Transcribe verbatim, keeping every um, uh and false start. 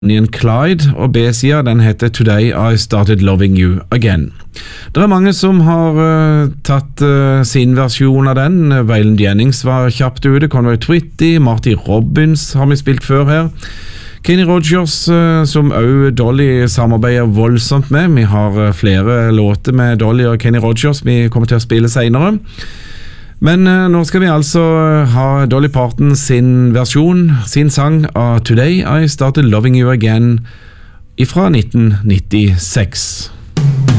Bonnie and Clyde, og B-sida den heter Today I Started Loving You Again. Det er mange som har uh, tatt uh, sin versjon av den. Waylon Jennings var kjapt ute, Conway Twitty, Marty Robbins har vi spilt før her. Kenny Rogers, uh, som også Dolly samarbeider voldsomt med. Vi har uh, flere låter med Dolly og Kenny Rogers vi kommer til å spille senere. Men uh, nå skal vi altså ha Dolly Parton sin versjon, sin sang av Today I Started Loving You Again fra nitten nittiseks.